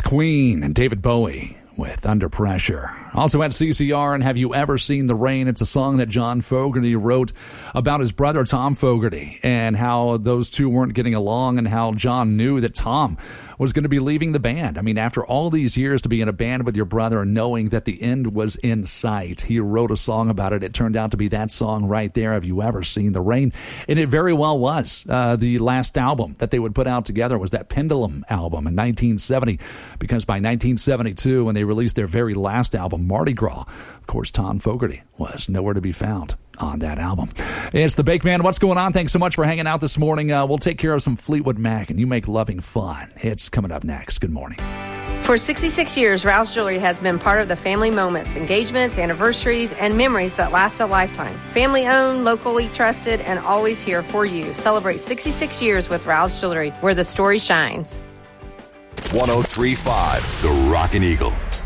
Queen and David Bowie with Under Pressure. Also at CCR and Have You Ever Seen the Rain? It's a song that John Fogerty wrote about his brother Tom Fogerty and how those two weren't getting along and how John knew that Tom was going to be leaving the band. I mean, after all these years to be in a band with your brother and knowing that the end was in sight, he wrote a song about it. It turned out to be that song right there, Have You Ever Seen the Rain? And it very well was. The last album that they would put out together was that Pendulum album in 1970, because by 1972, when they released their very last album, Mardi Gras, of course, Tom Fogerty was nowhere to be found on that album. It's the Bake Man. What's going on? Thanks so much for hanging out this morning. We'll take care of some Fleetwood Mac, and You Make Loving Fun. It's coming up next. Good morning. For 66 years, Rouse Jewelry has been part of the family moments, engagements, anniversaries, and memories that last a lifetime. Family owned, locally trusted, and always here for you. Celebrate 66 years with Rouse Jewelry, where the story shines. 103.5 The Rockin' Eagle.